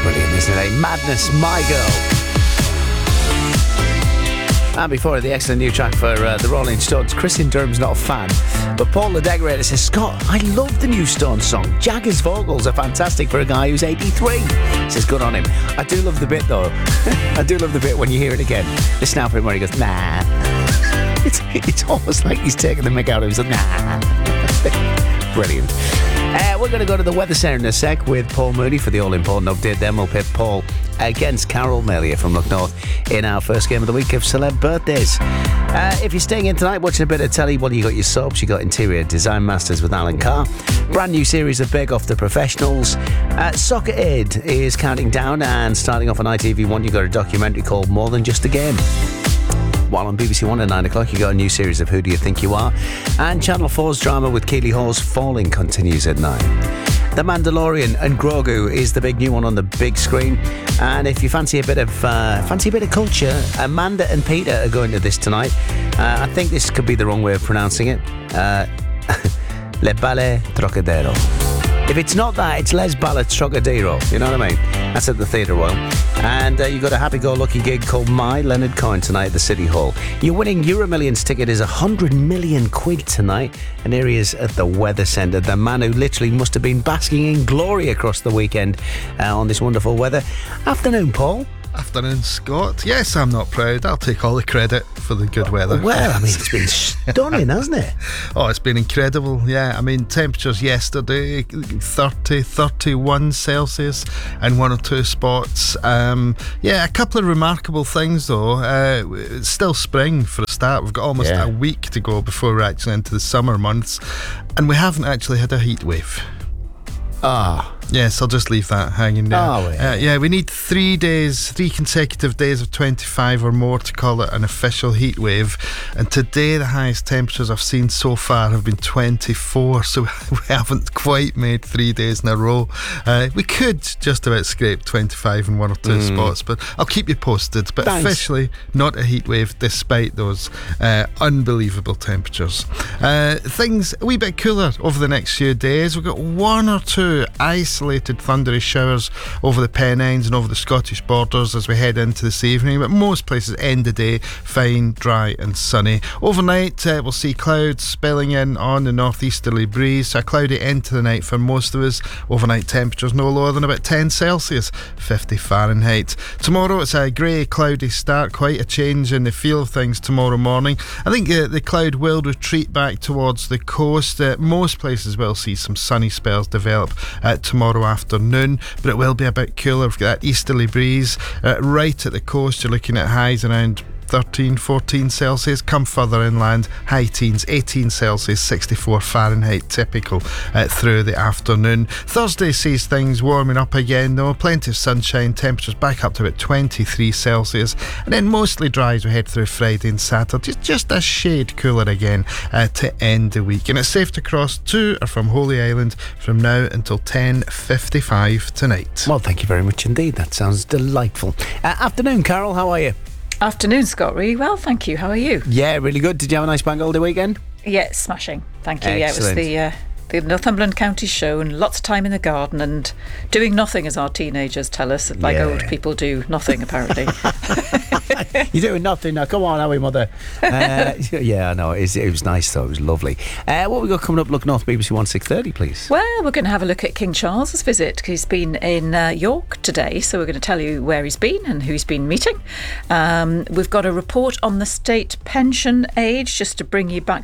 Brilliant, isn't it? Madness, My Girl. And before the excellent new track for the Rolling Stones, Christian Durham's not a fan, but Paul the Decorator says, Scott, I love the new Stones song. Jagger's vocals are fantastic for a guy who's 83. He says, good on him. I do love the bit, though. I do love the bit when you hear it again. Listen out for him where he goes, nah. It's almost like he's taking the mick out of him. Nah. Brilliant. We're going to go to the Weather Centre in a sec with Paul Mooney for the all-important update. Then we'll pit Paul against Carol Melia from Look North in our first game of the week of celeb birthdays. If you're staying in tonight watching a bit of telly, well, you got your soaps, you got Interior Design Masters with Alan Carr, brand new series of Bake Off the Professionals. Soccer Aid is counting down, and starting off on ITV1, you got a documentary called More Than Just a Game. While on BBC One at 9 o'clock, you got a new series of Who Do You Think You Are? And Channel 4's drama with Keeley Hawes, Falling, continues at 9. The Mandalorian and Grogu is the big new one on the big screen. And if you fancy a bit of culture, Amanda and Peter are going to this tonight. I think this could be the wrong way of pronouncing it. Le Balle Trocadero. If it's not that, it's Les Ballets Trocadero. You know what I mean? That's at the Theatre Royal. And you've got a happy-go-lucky gig called My Leonard Cohen tonight at the City Hall. Your winning Euromillions ticket is 100 million quid tonight. And here he is at the Weather Centre. The man who literally must have been basking in glory across the weekend on this wonderful weather. Afternoon, Paul. Afternoon, Scott. Yes, I'm not proud. I'll take all the credit for the good weather. Well, I mean, it's been stunning, hasn't it? Oh, it's been incredible. Yeah, I mean, temperatures yesterday 30, 31 Celsius in one or two spots. Yeah, a couple of remarkable things though. It's still spring for a start. We've got almost a week to go before we're actually into the summer months, and we haven't actually had a heat wave. Yes, I'll just leave that hanging there. Yeah, we need 3 consecutive days of 25 or more to call it an official heat wave. And today the highest temperatures I've seen so far have been 24, so we haven't quite made 3 days in a row. We could just about scrape 25 in one or two spots, but I'll keep you posted. But officially not a heat wave despite those unbelievable temperatures. Things a wee bit cooler over the next few days. We've got one or two isolated thundery showers over the Pennines and over the Scottish borders as we head into this evening, but most places end the day fine, dry and sunny. Overnight we'll see clouds spilling in on the northeasterly breeze, so a cloudy end to the night for most of us. Overnight temperatures no lower than about 10 Celsius, 50 Fahrenheit. Tomorrow it's a grey cloudy start, quite a change in the feel of things tomorrow morning. I think the cloud will retreat back towards the coast. Most places will see some sunny spells develop tomorrow afternoon, but it will be a bit cooler. We've got that easterly breeze right at the coast. You're looking at highs around 13, 14 Celsius. Come further inland, high teens, 18 Celsius, 64 Fahrenheit typical through the afternoon. Thursday sees things warming up again though. Plenty of sunshine, temperatures back up to about 23 Celsius, and then mostly dry as we head through Friday and Saturday. Just a shade cooler again to end the week. And it's safe to cross to or from Holy Island from now until 10:55 tonight. Well, thank you very much indeed. That sounds delightful. Afternoon, Carol. How are you? Afternoon, Scott. Really well, thank you. How are you? Yeah, really good. Did you have a nice bank holiday weekend? Yeah, smashing. Thank you. Excellent. Yeah, it was the Northumberland County show, and lots of time in the garden and doing nothing, as our teenagers tell us, like old people do nothing, apparently. You're doing nothing now. Come on, are we, mother? Yeah, I know. It was nice, though. It was lovely. What we got coming up? Look North, BBC One 6:30, please. Well, we're going to have a look at King Charles's visit. He's been in York today, so we're going to tell you where he's been and who he's been meeting. We've got a report on the state pension age, just to bring you back